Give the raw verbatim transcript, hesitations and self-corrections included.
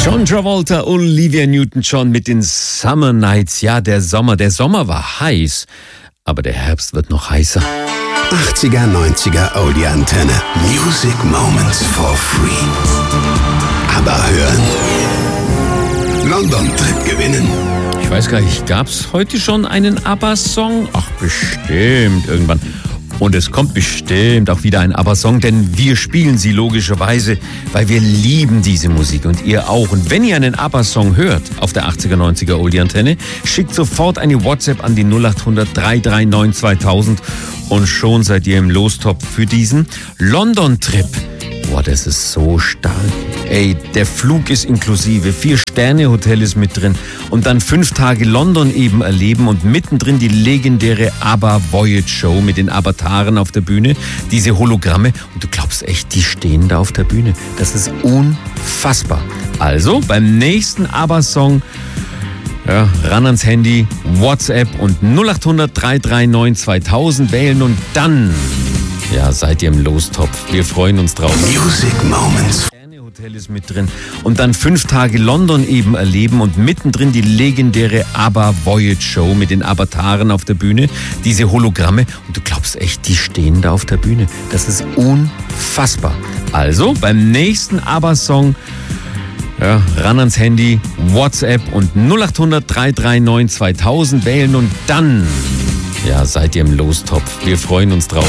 John Travolta, Olivia Newton-John mit den Summer Nights. Ja, der Sommer, der Sommer war heiß, aber der Herbst wird noch heißer. achtziger, neunziger Audi-Antenne. Music Moments for free. Aber hören. London-Trip gewinnen. Ich weiß gar nicht, gab's heute schon einen ABBA-Song? Ach, bestimmt, irgendwann. Und es kommt bestimmt auch wieder ein ABBA-Song, denn wir spielen sie logischerweise, weil wir lieben diese Musik und ihr auch. Und wenn ihr einen ABBA-Song hört auf der achtziger, neunziger Oldie-Antenne, schickt sofort eine WhatsApp an die null acht hundert, drei drei neun zweitausend und schon seid ihr im Lostopf für diesen London-Trip. Boah, das ist so stark. Ey, der Flug ist inklusive, Vier-Sterne-Hotel ist mit drin und dann fünf Tage London eben erleben und mittendrin die legendäre ABBA Voyage Show mit den Avataren auf der Bühne, diese Hologramme und du glaubst echt, die stehen da auf der Bühne. Das ist unfassbar. Also, beim nächsten ABBA-Song ja, ran ans Handy, WhatsApp und null acht hundert, drei drei neun zweitausend wählen und dann... Ja, seid ihr im Lostopf. Wir freuen uns drauf. Music Moments. Hotel ist mit drin und dann fünf Tage London eben erleben und mittendrin die legendäre ABBA Voyage Show mit den Avataren auf der Bühne, diese Hologramme und du glaubst echt, die stehen da auf der Bühne. Das ist unfassbar. Also beim nächsten ABBA-Song ja, ran ans Handy, WhatsApp und null acht hundert, drei drei neun zweitausend wählen und dann ja, seid ihr im Lostopf. Wir freuen uns drauf.